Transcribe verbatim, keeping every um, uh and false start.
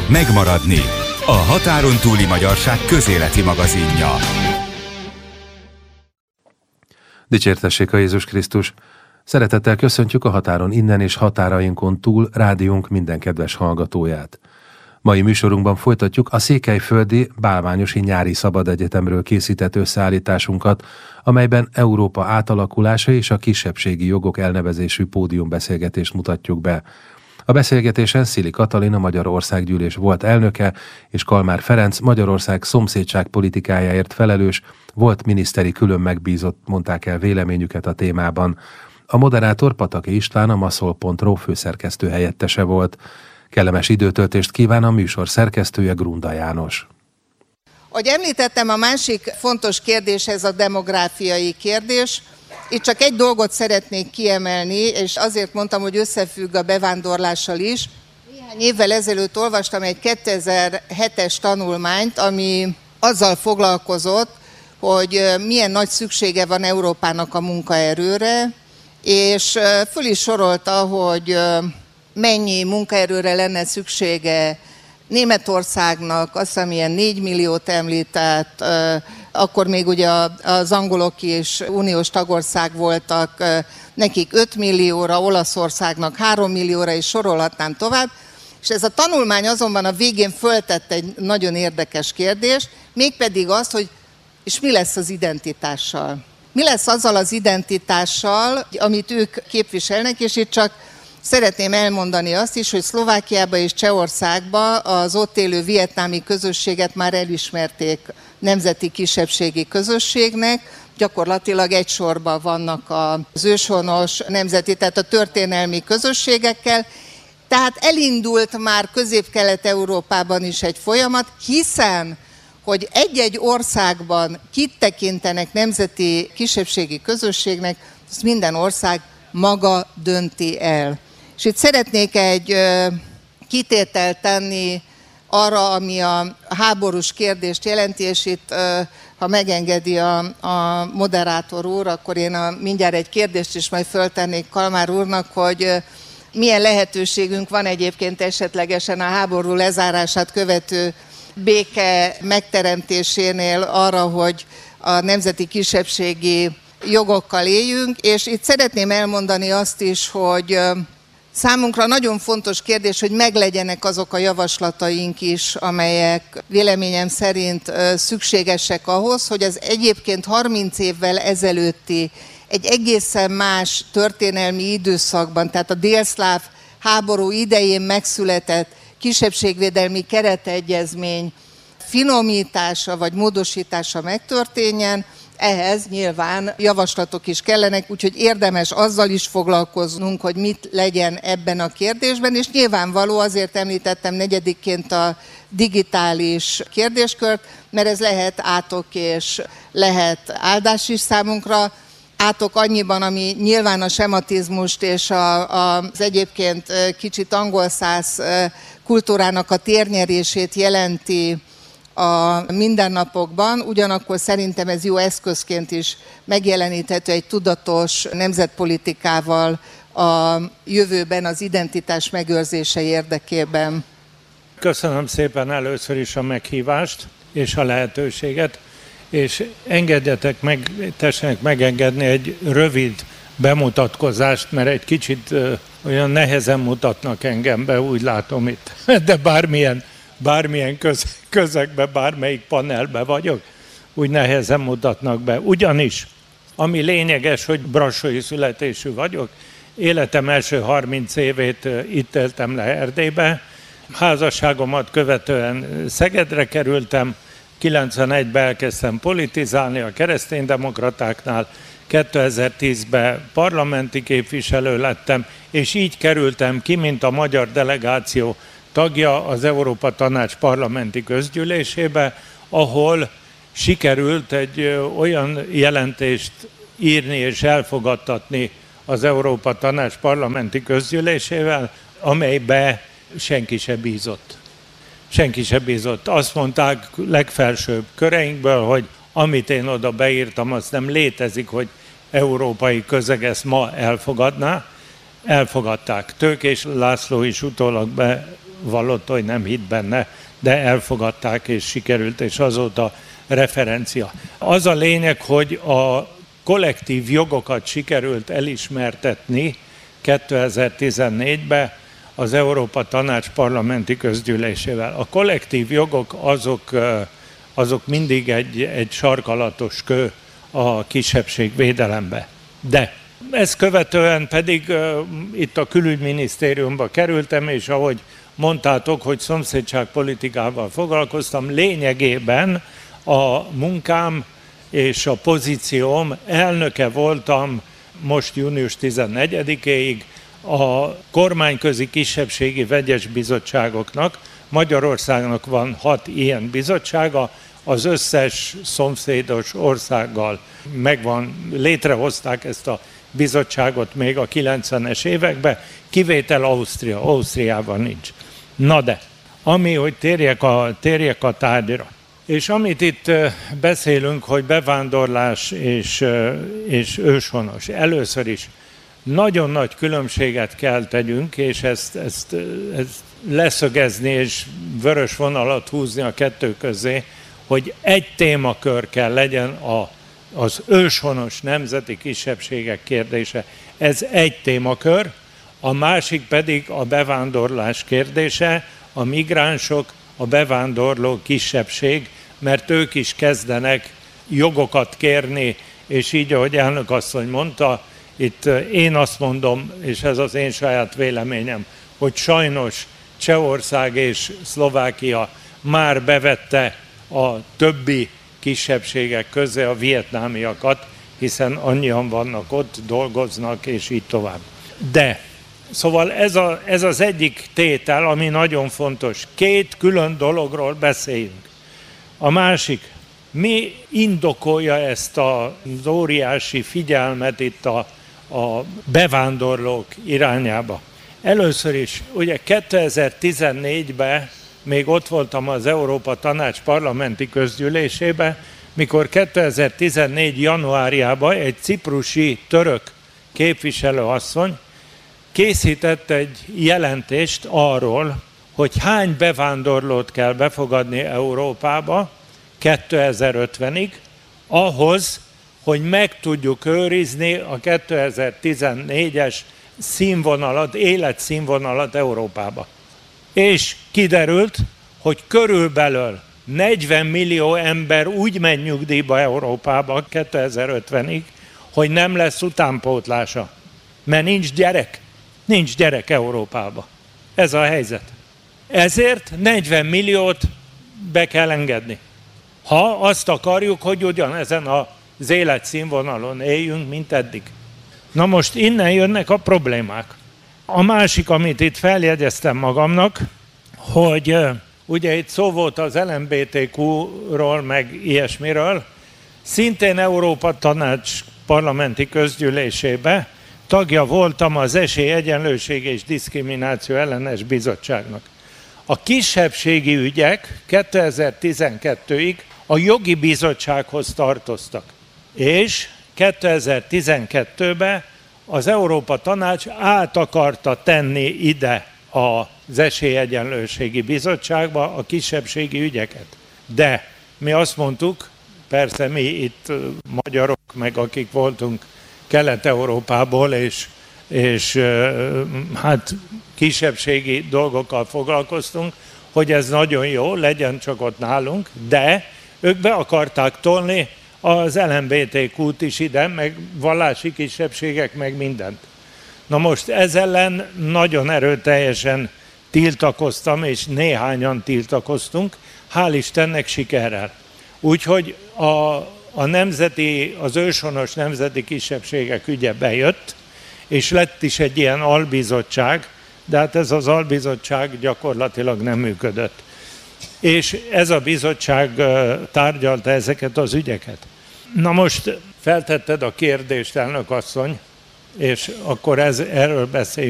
Megmaradni. A határon túli magyarság közéleti magazinja. Dicsértessék a Jézus Krisztus! Szeretettel köszöntjük a határon innen és határainkon túl rádiónk minden kedves hallgatóját. Mai műsorunkban folytatjuk a székelyföldi Bálványosi Nyári Szabad Egyetemről készített összeállításunkat, amelyben Európa átalakulása és a kisebbségi jogok elnevezésű pódiumbeszélgetést mutatjuk be. A beszélgetésen Szili Katalin, a Magyar Országgyűlés volt elnöke, és Kalmár Ferenc, Magyarország szomszédságpolitikájáért felelős, volt miniszteri külön megbízott, mondták el véleményüket a témában. A moderátor Pataki István, a maszol pont ro főszerkesztő helyettese volt. Kellemes időtöltést kíván a műsor szerkesztője, Grunda János. Ahogy említettem, a másik fontos kérdés ez a demográfiai kérdés. Itt csak egy dolgot szeretnék kiemelni, és azért mondtam, hogy összefügg a bevándorlással is. Néhány évvel ezelőtt olvastam egy kétezer-hetes tanulmányt, ami azzal foglalkozott, hogy milyen nagy szüksége van Európának a munkaerőre, és föl is sorolta, hogy mennyi munkaerőre lenne szüksége Németországnak, azt hiszem ilyen négy milliót említett, akkor még ugye az angolok is uniós tagország voltak, nekik öt millióra, Olaszországnak három millióra, és sorolhatnám tovább. És ez a tanulmány azonban a végén föltett egy nagyon érdekes kérdést, mégpedig azt, hogy és mi lesz az identitással? Mi lesz azzal az identitással, amit ők képviselnek, és itt csak szeretném elmondani azt is, hogy Szlovákiában és Csehországban az ott élő vietnámi közösséget már elismerték nemzeti kisebbségi közösségnek, gyakorlatilag egy sorban vannak az őshonos nemzeti, tehát a történelmi közösségekkel, tehát elindult már Közép-Kelet-Európában is egy folyamat, hiszen hogy egy-egy országban kit tekintenek nemzeti kisebbségi közösségnek, azt minden ország maga dönti el. És itt szeretnék egy ö, kitételt tenni arra, ami a háborús kérdést jelenti, és itt, ö, ha megengedi a, a moderátor úr, akkor én a, mindjárt egy kérdést is majd föltennék Kalmár úrnak, hogy ö, milyen lehetőségünk van egyébként esetlegesen a háború lezárását követő béke megteremtésénél arra, hogy a nemzeti kisebbségi jogokkal éljünk, és itt szeretném elmondani azt is, hogy számunkra nagyon fontos kérdés, hogy meglegyenek azok a javaslataink is, amelyek véleményem szerint szükségesek ahhoz, hogy az egyébként harminc évvel ezelőtti egy egészen más történelmi időszakban, tehát a délszláv háború idején megszületett kisebbségvédelmi keretegyezmény finomítása vagy módosítása megtörténjen, ehhez nyilván javaslatok is kellenek, úgyhogy érdemes azzal is foglalkoznunk, hogy mit legyen ebben a kérdésben, és nyilvánvaló, azért említettem negyedikként a digitális kérdéskört, mert ez lehet átok és lehet áldás is számunkra. Átok annyiban, ami nyilván a sematizmust és a, a, az egyébként kicsit angolszász kultúrának a térnyerését jelenti a mindennapokban, ugyanakkor szerintem ez jó eszközként is megjeleníthető egy tudatos nemzetpolitikával a jövőben az identitás megőrzése érdekében. Köszönöm szépen először is a meghívást és a lehetőséget, és engedjetek meg, tessenek megengedni egy rövid bemutatkozást, mert egy kicsit ö, olyan nehezen mutatnak engem be, úgy látom itt, de bármilyen, bármilyen köz, közegbe, bármelyik panelbe vagyok, úgy nehezen mutatnak be. Ugyanis, ami lényeges, hogy brassói születésű vagyok, életem első harminc évét itt éltem le Erdélybe, házasságomat követően Szegedre kerültem, kilencvenegyben elkezdtem politizálni a kereszténydemokratáknál, kétezer-tízben parlamenti képviselő lettem, és így kerültem ki, mint a magyar delegáció tagja az Európa Tanács parlamenti közgyűlésébe, ahol sikerült egy olyan jelentést írni és elfogadtatni az Európa Tanács parlamenti közgyűlésével, amelybe senki se bízott. Senki se bízott. Azt mondták legfelsőbb köreinkből, hogy amit én oda beírtam, az nem létezik, hogy európai közeg ezt ma elfogadná. Elfogadták. Tőkés László is utólag vallott, hogy nem hitt benne, de elfogadták és sikerült, és azóta referencia. Az a lényeg, hogy a kollektív jogokat sikerült elismertetni kétezer-tizennégyben az Európa Tanács parlamenti közgyűlésével. A kollektív jogok azok, azok mindig egy, egy sarkalatos kő a kisebbségvédelembe. De ezt követően pedig uh, itt a külügyminisztériumba kerültem, és ahogy mondtátok, hogy szomszédságpolitikával foglalkoztam, lényegében a munkám és a pozícióm elnöke voltam most június tizennegyedikéig a kormányközi kisebbségi vegyes bizottságoknak. Magyarországnak van hat ilyen bizottsága, az összes szomszédos országgal megvan, létrehozták ezt a bizottságot még a kilencvenes években, kivétel Ausztria, Ausztriában nincs. Na de, ami, hogy térjek a, térjek a tárgyra. És amit itt beszélünk, hogy bevándorlás és, és őshonos, először is nagyon nagy különbséget kell tegyünk, és ezt, ezt, ezt leszögezni és vörös vonalat húzni a kettő közé, hogy egy témakör kell legyen a, az őshonos nemzeti kisebbségek kérdése. Ez egy témakör, a másik pedig a bevándorlás kérdése, a migránsok, a bevándorló kisebbség, mert ők is kezdenek jogokat kérni, és így, ahogy elnök asszony mondta, itt én azt mondom, és ez az én saját véleményem, hogy sajnos Csehország és Szlovákia már bevette a többi kisebbségek közé a vietnámiakat, hiszen annyian vannak ott, dolgoznak, és így tovább. De, szóval ez, a, ez az egyik tétel, ami nagyon fontos. Két külön dologról beszéljünk. A másik, mi indokolja ezt az óriási figyelmet itt a, a bevándorlók irányába? Először is, ugye kétezer-tizennégyben még ott voltam az Európa Tanács parlamenti közgyűlésében, mikor kétezer-tizennégy januárjában egy ciprusi török képviselőasszony készített egy jelentést arról, hogy hány bevándorlót kell befogadni Európába kétezer-ötvenig, ahhoz, hogy meg tudjuk őrizni a kétezer-tizennégyes színvonalat, életszínvonalat Európába. És kiderült, hogy körülbelül negyven millió ember úgy megy nyugdíjba Európába kétezer-ötvenig, hogy nem lesz utánpótlása. Mert nincs gyerek. Nincs gyerek Európába. Ez a helyzet. Ezért negyven milliót be kell engedni. Ha azt akarjuk, hogy ugyanezen az életszínvonalon éljünk, mint eddig. Na most innen jönnek a problémák. A másik, amit itt feljegyeztem magamnak, hogy uh, ugye itt szó volt az el em bé té kú-ról, meg ilyesmiről, szintén Európa Tanács parlamenti közgyűlésébe tagja voltam az Esélyegyenlőség és Diszkrimináció ellenes bizottságnak. A kisebbségi ügyek kétezer-tizenkettőig a jogi bizottsághoz tartoztak, és kétezer-tizenkettőben az Európa Tanács át akarta tenni ide az Esélyegyenlőségi Bizottságba a kisebbségi ügyeket. De mi azt mondtuk, persze mi itt magyarok, meg akik voltunk Kelet-Európából, és, és hát kisebbségi dolgokkal foglalkoztunk, hogy ez nagyon jó, legyen csak ott nálunk, de ők be akarták tolni az el em bé té kút is ide, meg vallási kisebbségek, meg mindent. Na most ez ellen nagyon erőteljesen tiltakoztam, és néhányan tiltakoztunk, hál' Istennek sikerrel. Úgyhogy a, a nemzeti, az őshonos nemzeti kisebbségek ügye bejött, és lett is egy ilyen albizottság, de hát ez az albizottság gyakorlatilag nem működött. És ez a bizottság tárgyalta ezeket az ügyeket. Na most feltetted a kérdést, elnök asszony, és akkor ez, erről beszéljünk.